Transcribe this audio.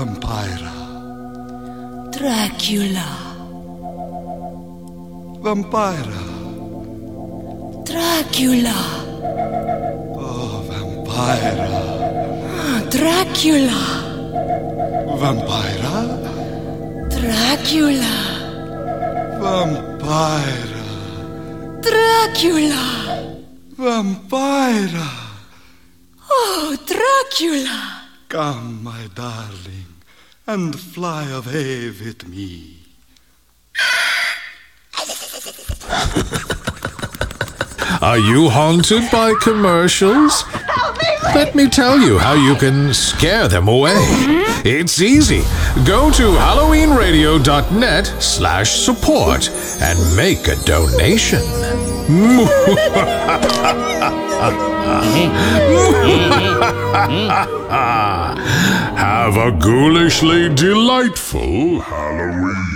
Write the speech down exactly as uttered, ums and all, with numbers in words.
Vampira. Dracula. Vampira. Dracula. Oh, Vampira. Dracula. Vampira. Dracula. Vampira. Dracula. Vampira. Oh, Dracula. Come, my darling, and fly away with me. Are you haunted by commercials? Let me tell you how you can scare them away. It's easy. Go to halloweenradio.net slash support and make a donation. Have a ghoulishly delightful Halloween.